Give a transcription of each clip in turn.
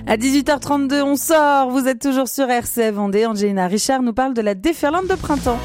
À 18h32, on sort. Vous êtes toujours sur RCF Vendée. Angelina Richard nous parle de la déferlante de printemps.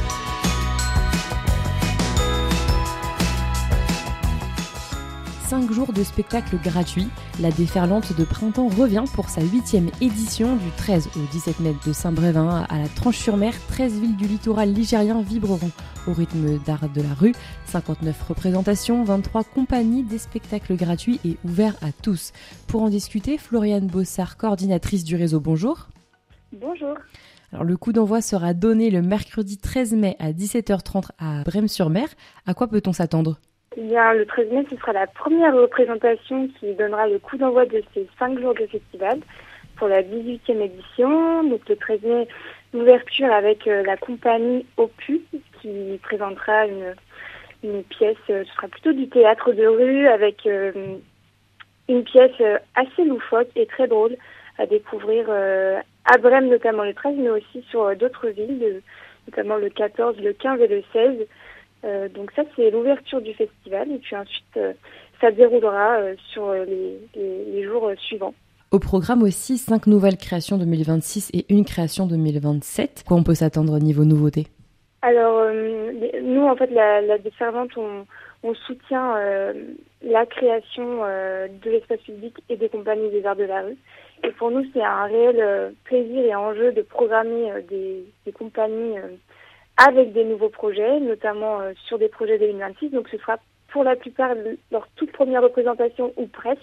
Cinq jours de spectacle gratuit. La déferlante de printemps revient pour sa 8e édition du 13 au 17 mai de Saint-Brévin à la Tranche-sur-Mer. 13 villes du littoral ligérien vibreront au rythme d'art de la rue. 59 représentations, 23 compagnies, des spectacles gratuits et ouverts à tous. Pour en discuter, Floriane Bossard, coordinatrice du réseau, bonjour. Bonjour. Alors, le coup d'envoi sera donné le mercredi 13 mai à 17h30 à Brême-sur-Mer. À quoi peut-on s'attendre ? Bien, le 13 mai, ce sera la première représentation qui donnera le coup d'envoi de ces 5 jours de festival pour la 18e édition. Donc le 13 mai, l'ouverture avec la compagnie Opus qui présentera une pièce, ce sera plutôt du théâtre de rue avec une pièce assez loufoque et très drôle à découvrir à Brême notamment le 13, mais aussi sur d'autres villes, notamment le 14, le 15 et le 16. Donc ça, c'est l'ouverture du festival et puis ensuite, ça déroulera sur les jours suivants. Au programme aussi, 5 nouvelles créations 2026 et une création 2027. Quoi on peut s'attendre au niveau nouveauté ? Alors, nous, en fait, la déferlante, on soutient la création de l'espace public et des compagnies des arts de la rue. Et pour nous, c'est un réel plaisir et enjeu de programmer des compagnies avec des nouveaux projets, notamment sur des projets 2026. Donc ce sera pour la plupart leur toute première représentation ou presque.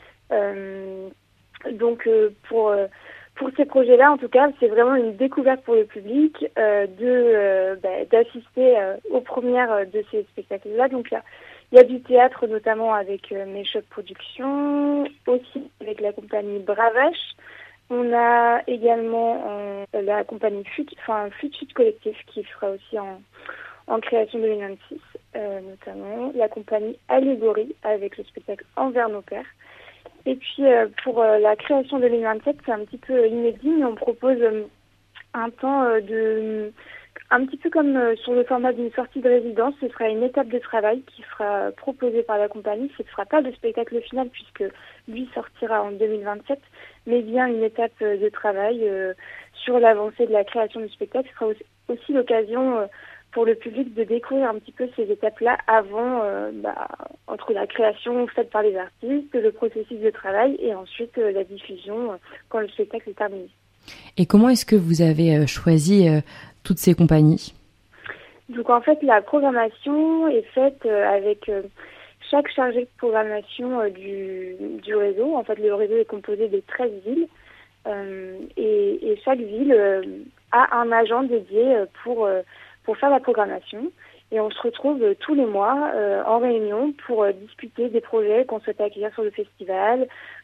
Donc pour ces projets-là, en tout cas, c'est vraiment une découverte pour le public d'assister aux premières de ces spectacles-là. Donc il y a du théâtre, notamment avec Méchoc Productions, aussi avec la compagnie Bravache. On a également la compagnie Fut Collectif qui sera aussi en création 2026, notamment la compagnie Allégorie avec le spectacle Envers nos pères. Et puis pour la création 2027, c'est un petit peu inédit, mais on propose un temps un petit peu comme sur le format d'une sortie de résidence. Ce sera une étape de travail qui sera proposée par la compagnie. Ce ne sera pas le spectacle final puisque lui sortira en 2027, mais bien une étape de travail sur l'avancée de la création du spectacle. Ce sera aussi l'occasion pour le public de découvrir un petit peu ces étapes-là avant, entre la création faite par les artistes, le processus de travail et ensuite la diffusion quand le spectacle est terminé. Et comment est-ce que vous avez choisi toutes ces compagnies ? Donc en fait, la programmation est faite avec chaque chargé de programmation du réseau. En fait, le réseau est composé de 13 villes et chaque ville a un agent dédié pour faire la programmation. Et on se retrouve tous les mois en réunion pour discuter des projets qu'on souhaite accueillir sur le festival,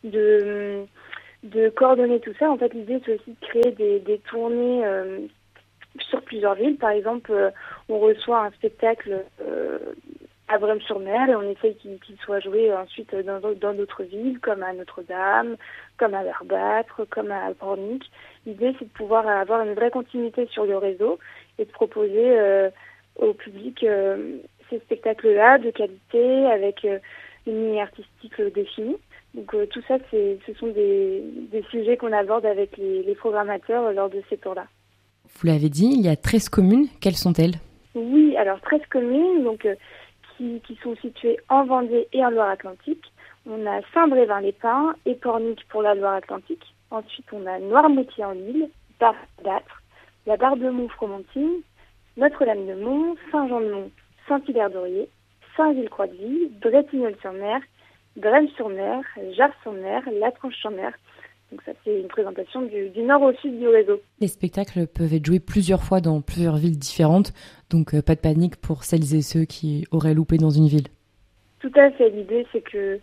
de coordonner tout ça. En fait, l'idée, c'est aussi de créer des tournées sur plusieurs villes. Par exemple, on reçoit un spectacle à Brême-sur-Mer et on essaye qu'il soit joué ensuite dans d'autres villes, comme à Notre-Dame, comme à Verdâtre, comme à Pornic. L'idée, c'est de pouvoir avoir une vraie continuité sur le réseau et de proposer au public ces spectacles-là de qualité avec une ligne artistique définie. Donc tout ça, ce sont des sujets qu'on aborde avec les programmateurs lors de ces tours-là. Vous l'avez dit, il y a 13 communes. Quelles sont-elles ? Oui, alors 13 communes donc, qui sont situées en Vendée et en Loire-Atlantique. On a Saint-Brévin-les-Pins et Pornic pour la Loire-Atlantique. Ensuite, on a Noirmoutier en Lille, Verdâtre, la Barbe-de-Mont-Fromentine, Notre-Dame-de-Mont, Saint-Jean-de-Mont, Saint-Hilaire-d'Aurier, Saint-Gilles-Croix-de-Vie, Bretignolles-sur-Mer, Brême-sur-Mer, Jars-sur-Mer, La Tranche-sur-Mer. Donc ça, c'est une présentation du nord au sud du réseau. Les spectacles peuvent être joués plusieurs fois dans plusieurs villes différentes, donc pas de panique pour celles et ceux qui auraient loupé dans une ville. Tout à fait. L'idée, c'est que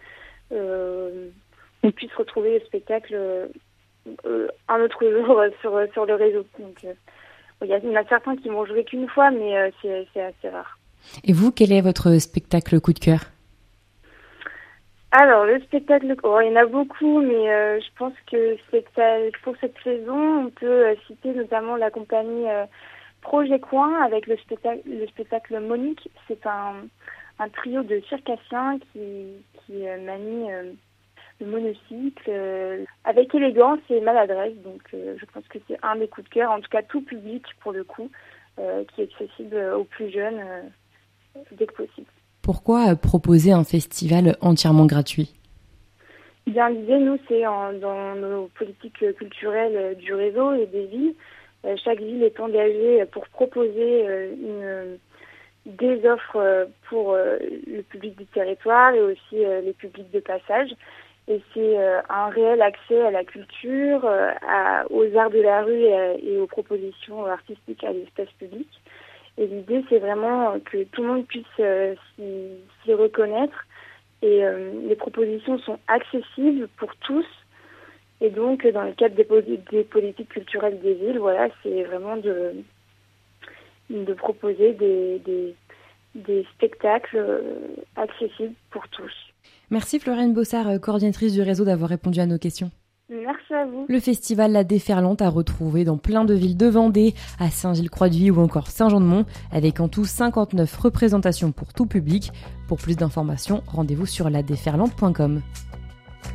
on puisse retrouver le spectacle un autre jour sur le réseau. Donc, il y en a certains qui m'ont joué qu'une fois, mais c'est assez rare. Et vous, quel est votre spectacle coup de cœur ? Alors, le spectacle, il y en a beaucoup, mais je pense que pour cette saison, on peut citer notamment la compagnie Projet Coin avec le spectacle Monique. C'est un trio de circassiens qui manie monocycle, avec élégance et maladresse. Donc je pense que c'est un des coups de cœur, en tout cas tout public pour le coup, qui est accessible aux plus jeunes dès que possible. Pourquoi proposer un festival entièrement gratuit ? Bien, l'idée, nous, c'est dans nos politiques culturelles du réseau et des villes. Chaque ville est engagée pour proposer des offres pour le public du territoire et aussi les publics de passage. Et c'est un réel accès à la culture, aux arts de la rue et aux propositions artistiques à l'espace public. Et l'idée, c'est vraiment que tout le monde puisse s'y reconnaître. Et les propositions sont accessibles pour tous. Et donc, dans le cadre des politiques culturelles des villes, voilà, c'est vraiment de proposer des spectacles accessibles pour tous. Merci Floriane Bossard, coordinatrice du réseau, d'avoir répondu à nos questions. Merci à vous. Le festival La Déferlante à retrouver dans plein de villes de Vendée, à Saint-Gilles-Croix-de-Vie ou encore Saint-Jean-de-Mont, avec en tout 59 représentations pour tout public. Pour plus d'informations, rendez-vous sur ladéferlante.com.